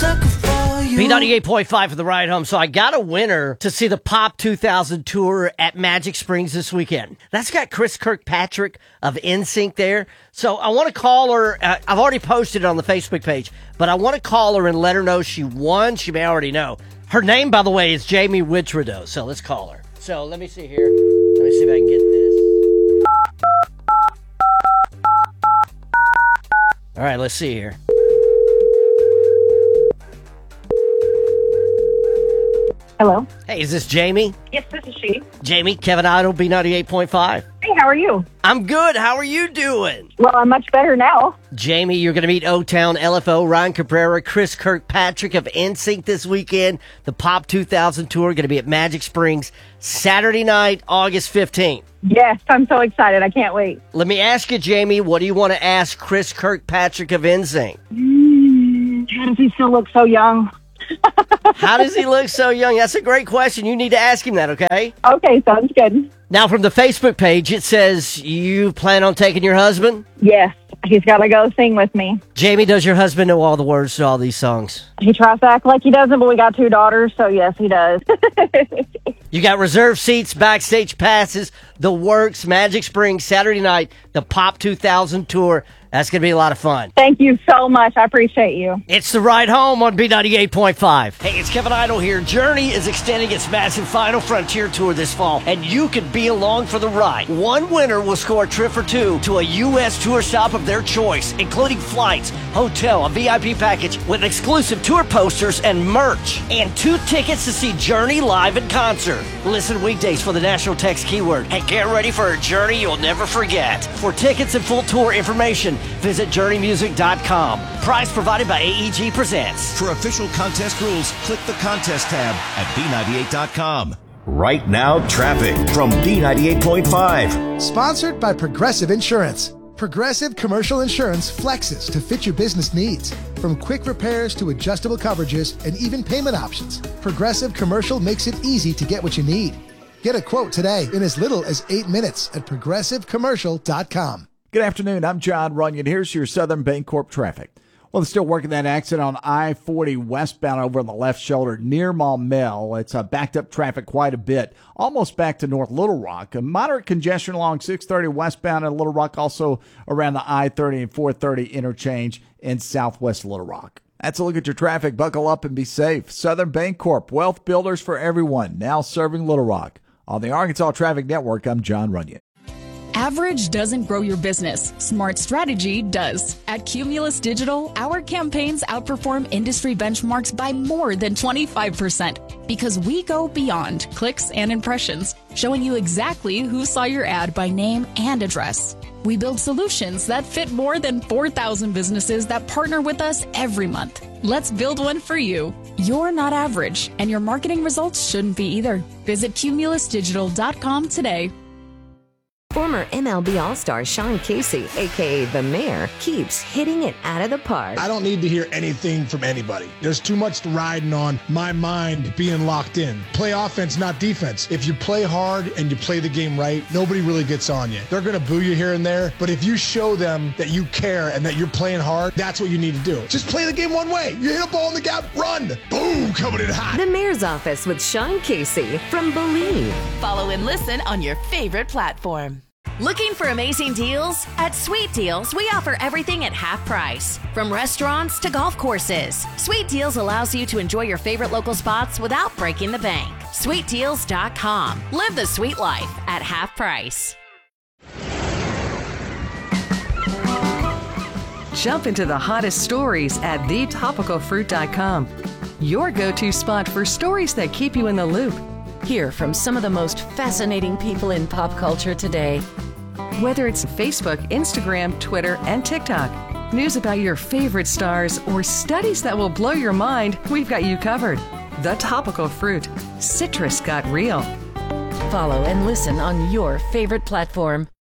B98.5 for the ride home. So I got a winner to see the Pop 2000 tour at Magic Springs this weekend. That's got Chris Kirkpatrick of NSYNC there. So I want to call her. I've already posted it on the Facebook page, but I want to call her and let her know she won. She may already know. Her name, by the way, is Jamie Witrodo. So let's call her. So let me see here. Let me see if I can get this. All right, let's see here. Hello? Hey, is this Jamie? Yes, this is she. Jamie, Kevin Idle, B98.5. Hey, how are you? I'm good. How are you doing? Well, I'm much better now. Jamie, you're going to meet O-Town, LFO, Ryan Cabrera, Chris Kirkpatrick of NSYNC this weekend. The Pop 2000 tour going to be at Magic Springs Saturday night, August 15th. Yes, I'm so excited. I can't wait. Let me ask you, Jamie, what do you want to ask Chris Kirkpatrick of NSYNC? How does he still look so young? How does he look so young? That's a great question. You need to ask him that, okay? Okay, sounds good. Now, from the Facebook page, it says you plan on taking your husband? Yes, he's got to go sing with me. Jamie, does your husband know all the words to all these songs? He tries to act like he doesn't, but we got 2 daughters, so yes, he does. You got reserved seats, backstage passes, the works, Magic Springs, Saturday night, the Pop 2000 tour. That's going to be a lot of fun. Thank you so much. I appreciate you. It's the ride home on B98.5. Hey, it's Kevin Idle here. Journey is extending its massive Final Frontier tour this fall, and you could be along for the ride. One winner will score a trip for 2 to a U.S. tour stop of their choice, including flights, hotel, a VIP package with exclusive tour posters and merch, and 2 tickets to see Journey live in concert. Listen weekdays for the national text keyword, and get ready for a journey you'll never forget. For tickets and full tour information, visit JourneyMusic.com. Prize provided by AEG Presents. For official contest rules, click the contest tab at B98.com. Right now, traffic from B98.5. Sponsored by Progressive Insurance. Progressive Commercial Insurance flexes to fit your business needs. From quick repairs to adjustable coverages and even payment options, Progressive Commercial makes it easy to get what you need. Get a quote today in as little as 8 minutes at ProgressiveCommercial.com. Good afternoon. I'm John Runyon. Here's your Southern Bancorp traffic. Well, they're still working that accident on I-40 westbound over on the left shoulder near Maumelle. It's backed up traffic quite a bit, almost back to North Little Rock. A moderate congestion along 630 westbound in Little Rock, also around the I-30 and 430 interchange in southwest Little Rock. That's a look at your traffic. Buckle up and be safe. Southern Bancorp, wealth builders for everyone, now serving Little Rock. On the Arkansas Traffic Network, I'm John Runyon. Average doesn't grow your business. Smart strategy does. At Cumulus Digital, our campaigns outperform industry benchmarks by more than 25% because we go beyond clicks and impressions, showing you exactly who saw your ad by name and address. We build solutions that fit more than 4,000 businesses that partner with us every month. Let's build one for you. You're not average, and your marketing results shouldn't be either. Visit cumulusdigital.com today. Former MLB All-Star Sean Casey, a.k.a. The Mayor, keeps hitting it out of the park. I don't need to hear anything from anybody. There's too much riding on my mind being locked in. Play offense, not defense. If you play hard and you play the game right, nobody really gets on you. They're going to boo you here and there, but if you show them that you care and that you're playing hard, that's what you need to do. Just play the game one way. You hit a ball in the gap, run. Boom, coming in hot. The Mayor's Office with Sean Casey from Believe. Follow and listen on your favorite platform. Looking for amazing deals? At Sweet Deals, we offer everything at half price. From restaurants to golf courses, Sweet Deals allows you to enjoy your favorite local spots without breaking the bank. SweetDeals.com. Live the sweet life at half price. Jump into the hottest stories at thetopicalfruit.com. Your go-to spot for stories that keep you in the loop. Hear from some of the most fascinating people in pop culture today. Whether it's Facebook, Instagram, Twitter, and TikTok, news about your favorite stars, or studies that will blow your mind, we've got you covered. The Topical Fruit. Citrus got real. Follow and listen on your favorite platform.